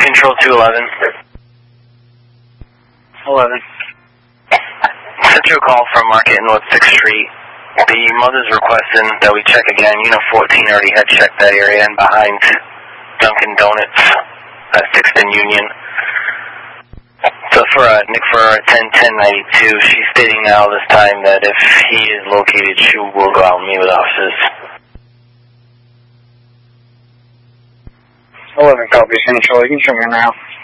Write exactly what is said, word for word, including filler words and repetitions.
Control two eleven. eleven. Central call from Market North sixth Street. The mother's requesting that we check again. Unit fourteen already had checked that area and behind Dunkin' Donuts at sixth and Union. So for uh, Nick for ten ten ninety-two, she's stating now this time that if he is located, she will go out and meet with officers. eleven copy Central. You can show me now.